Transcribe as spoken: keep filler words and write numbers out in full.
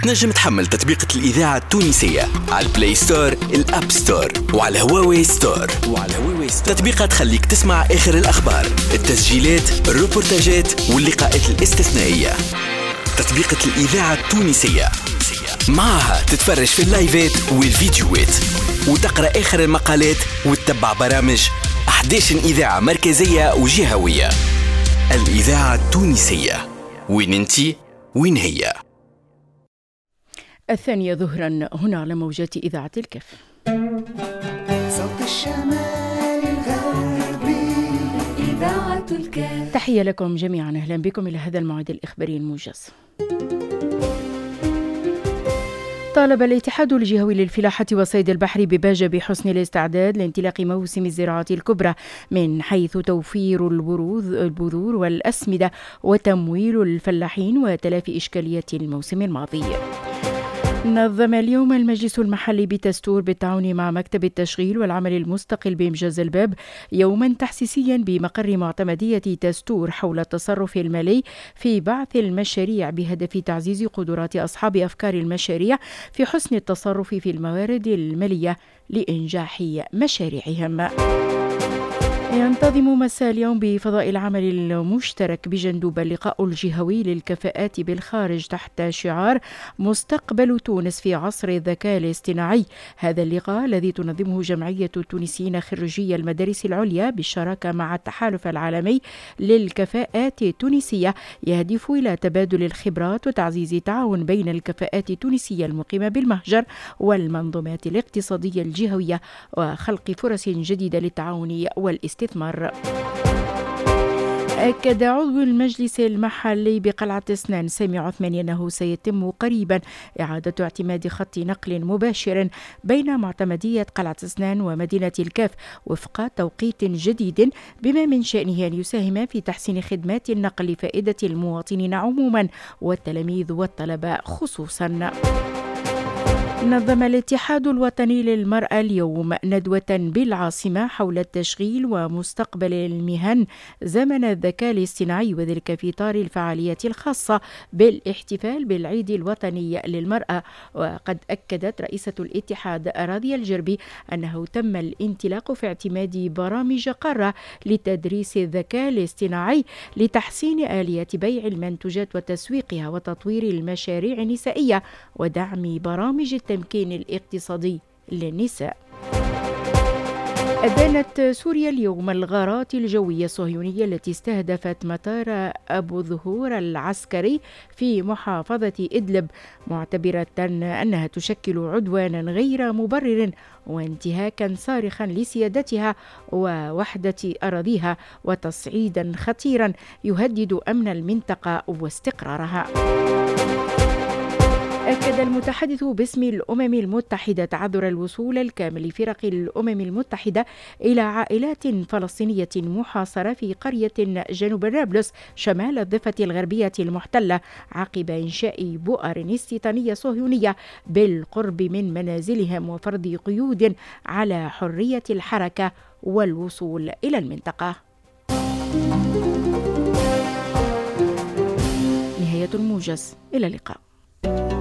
تنجم تحمل تطبيقة الإذاعة التونسية على البلاي ستور، الأب ستور، وعلى هواوي ستور. وعلى هواوي ستور تطبيقة تخليك تسمع آخر الأخبار، التسجيلات، الروبورتاجات واللقاءات الاستثنائية. تطبيقة الإذاعة التونسية معها تتفرج في اللايفات والفيديوهات وتقرأ آخر المقالات وتتبع برامج أحد عشر إذاعة مركزية وجهوية. الإذاعة التونسية، وين انتي وين هي؟ الثانية ظهرا هنا على موجات إذاعة الكف. صوت الشمال الغربي، إذاعة الكف. تحية لكم جميعا، أهلا بكم إلى هذا الموعد الإخباري الموجز. طالب الاتحاد الجهوي للفلاحة وصيد البحر بباجة بحسن الاستعداد لانطلاق موسم الزراعة الكبرى من حيث توفير البذور والأسمدة وتمويل الفلاحين وتلافي إشكاليات الموسم الماضي. نظم اليوم المجلس المحلي بتستور بالتعاون مع مكتب التشغيل والعمل المستقل بإمجاز الباب يوما تحسيسيا بمقر معتمدية تستور حول التصرف المالي في بعث المشاريع بهدف تعزيز قدرات أصحاب أفكار المشاريع في حسن التصرف في الموارد المالية لإنجاح مشاريعهم. ينتظم مساء اليوم بفضاء العمل المشترك بجندوب اللقاء الجهوي للكفاءات بالخارج تحت شعار مستقبل تونس في عصر الذكاء الاصطناعي. هذا اللقاء الذي تنظمه جمعية التونسيين خريجي المدارس العليا بالشراكة مع التحالف العالمي للكفاءات التونسية يهدف إلى تبادل الخبرات وتعزيز التعاون بين الكفاءات التونسية المقيمة بالمهجر والمنظومات الاقتصادية الجهوية وخلق فرص جديدة للتعاون والاستثمار. أكد عضو المجلس المحلي بقلعة سنان سامي عثماني أنه سيتم قريبا إعادة اعتماد خط نقل مباشر بين معتمدية قلعة سنان ومدينة الكاف وفق توقيت جديد بما من شأنه أن يساهم في تحسين خدمات النقل لفائدة المواطنين عموما والتلاميذ والطلبة خصوصا. نظم الاتحاد الوطني للمرأة اليوم ندوة بالعاصمة حول التشغيل ومستقبل المهن زمن الذكاء الاصطناعي، وذلك في إطار الفعاليات الخاصة بالاحتفال بالعيد الوطني للمرأة. وقد أكدت رئيسة الاتحاد راضية الجربي أنه تم الانطلاق في اعتماد برامج قارة لتدريس الذكاء الاصطناعي لتحسين آليات بيع المنتوجات وتسويقها وتطوير المشاريع النسائية ودعم برامج التمكين الاقتصادي للنساء. أدانت سوريا اليوم الغارات الجوية الصهيونية التي استهدفت مطار أبو ظهور العسكري في محافظة إدلب، معتبرة أنها تشكل عدوانا غير مبرر وانتهاكا صارخا لسيادتها ووحدة أراضيها وتصعيدا خطيرا يهدد أمن المنطقة واستقرارها. أكد المتحدث باسم الأمم المتحدة تعذر الوصول الكامل لفرق الأمم المتحدة إلى عائلات فلسطينية محاصرة في قرية جنوب نابلس شمال الضفة الغربية المحتلة عقب إنشاء بؤر استيطانية صهيونية بالقرب من منازلهم وفرض قيود على حرية الحركة والوصول إلى المنطقة. نهاية الموجز، إلى اللقاء.